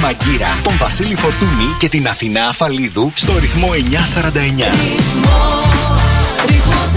Αγκύρα, τον Βασίλη Φορτούνη και την Αθηνά Αφαλίδου στο ρυθμό 949. Ρυθμός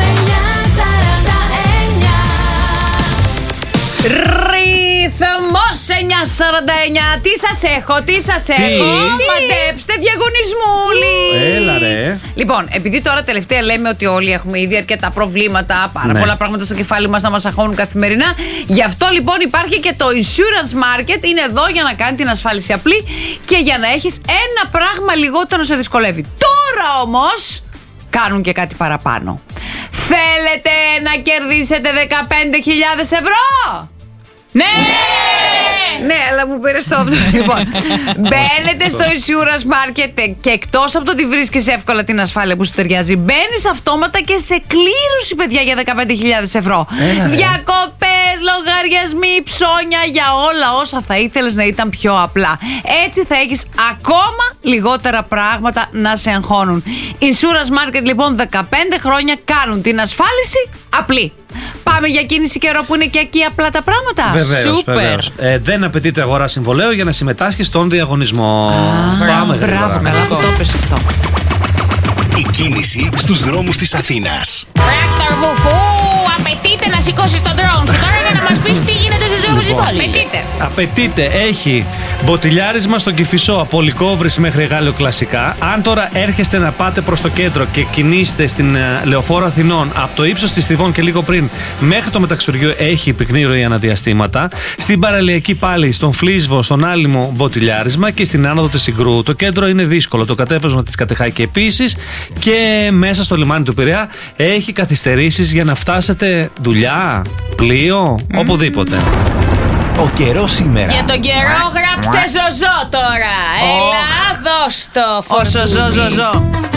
949. Ρυθμός 949. Τι σας έχω. Μαντέψτε, διαγωνισμούλη. Έλα ρε. Λοιπόν, επειδή τώρα τελευταία λέμε ότι όλοι έχουμε ήδη αρκετά προβλήματα, πάρα πολλά πράγματα στο κεφάλι μας να μας αγχώνουν καθημερινά. Γι' αυτό λοιπόν υπάρχει και το Insurance Market. Είναι εδώ για να κάνει την ασφάλιση απλή και για να έχεις ένα πράγμα λιγότερο να σε δυσκολεύει. Τώρα όμως κάνουν και κάτι παραπάνω. Θέλετε να κερδίσετε 15.000 ευρώ? Ναι! Ναι, αλλά μου πήρε το αυτό. Λοιπόν, μπαίνετε στο Insurance Market και εκτός από το ότι βρίσκεις εύκολα την ασφάλεια που σου ταιριάζει, μπαίνεις αυτόματα και σε κλήρωση, παιδιά, για 15.000 ευρώ. Διακοπές, λογαριασμοί, ψώνια, για όλα όσα θα ήθελες να ήταν πιο απλά. Έτσι θα έχεις ακόμα λιγότερα πράγματα να σε αγχώνουν. Insurance Market, λοιπόν, 15 χρόνια κάνουν την ασφάλιση απλή. Πάμε για κίνηση καιρό που είναι και εκεί απλά τα πράγματα. Βεβαίως. Δεν απαιτείται αγορά συμβολέου για να συμμετάσχει στον διαγωνισμό. Πάμε γρήγορα. Μπράβο, καλά που το είπες αυτό. Η κίνηση στους δρόμους της Αθήνας. Πράκτορ Βουφού, απαιτείται να σηκώσεις τον drone σου τώρα για να μας πεις τι γίνεται στους δρόμους της πόλης. Απαιτείται, έχει μποτιλιάρισμα στον Κηφισό από Λυκόβρηση μέχρι Γάλλιο κλασικά. Αν τώρα έρχεστε να πάτε προς το κέντρο και κινείστε στην Λεωφόρο Αθηνών από το ύψος της Θηβών και λίγο πριν μέχρι το Μεταξουργείο, έχει πυκνή ροή αναδιαστήματα. Στην παραλιακή πάλι, στον Φλίσβο, στον Άλυμο μποτιλιάρισμα και στην άνοδο της Συγκρού. Το κέντρο είναι δύσκολο. Το κατέβασμα της Κατεχάκη επίσης και μέσα στο λιμάνι του Πειραιά έχει καθυστερήσεις για να φτάσετε δουλειά, πλοίο, οπουδήποτε. Ο καιρός σήμερα. Για τον καιρό γράψτε ζωζό τώρα. Έλα, δώσ' το Όσο ζω.